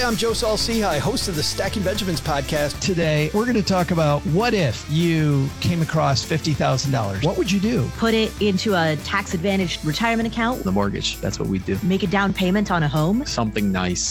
Hi, I'm Joe Saul-Sehy, host of the Stacking Benjamins podcast. Today, we're going to talk about what if you came across $50,000? What would you do? Put it into a tax-advantaged retirement account. The mortgage, that's what we do. Make a down payment on a home. Something nice.